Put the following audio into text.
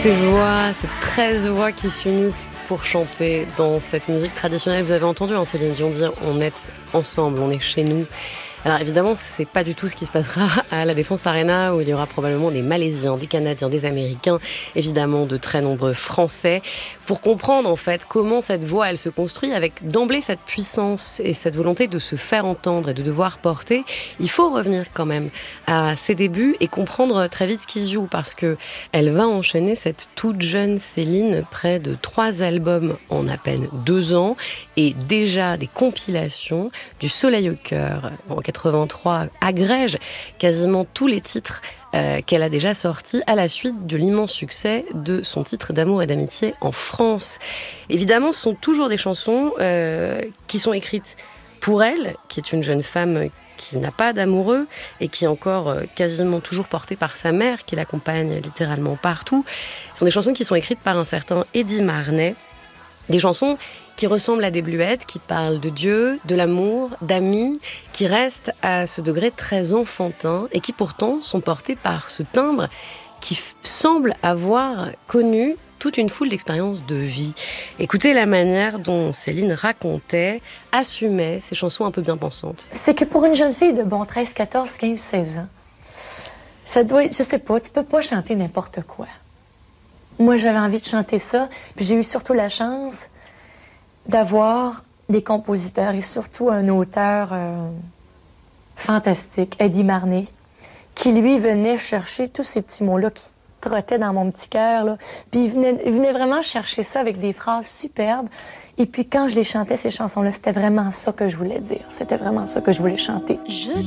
Ces 13 voix qui s'unissent pour chanter dans cette musique traditionnelle. Vous avez entendu Céline Dion dire « on est ensemble, on est chez nous ». Alors évidemment, c'est pas du tout ce qui se passera à la Défense Arena où il y aura probablement des Malaisiens, des Canadiens, des Américains, évidemment de très nombreux Français. Pour comprendre en fait comment cette voix elle se construit avec d'emblée cette puissance et cette volonté de se faire entendre et de devoir porter, il faut revenir quand même à ses débuts et comprendre très vite ce qui se joue parce que elle va enchaîner cette toute jeune Céline, près de 3 albums en à peine 2 ans et déjà des compilations. Du Soleil au cœur en 83 agrège quasiment tous les titres qu'elle a déjà sortis à la suite de l'immense succès de son titre d'amour et d'amitié en France. Évidemment, ce sont toujours des chansons qui sont écrites pour elle, qui est une jeune femme qui n'a pas d'amoureux et qui est encore quasiment toujours portée par sa mère, qui l'accompagne littéralement partout. Ce sont des chansons qui sont écrites par un certain Eddy Marnay, des chansons qui ressemblent à des bluettes, qui parlent de Dieu, de l'amour, d'amis, qui restent à ce degré très enfantin et qui pourtant sont portées par ce timbre qui semble avoir connu toute une foule d'expériences de vie. Écoutez la manière dont Céline racontait, assumait ces chansons un peu bien pensantes. C'est que pour une jeune fille de 13, 14, 15, 16 ans, ça doit être, je sais pas, tu peux pas chanter n'importe quoi. Moi, j'avais envie de chanter ça, puis j'ai eu surtout la chance d'avoir des compositeurs et surtout un auteur fantastique, Eddy Marnay, qui lui venait chercher tous ces petits mots-là qui trottaient dans mon petit cœur, là. Puis il venait vraiment chercher ça avec des phrases superbes. Et puis quand je les chantais, ces chansons-là, c'était vraiment ça que je voulais dire. C'était vraiment ça que je voulais chanter.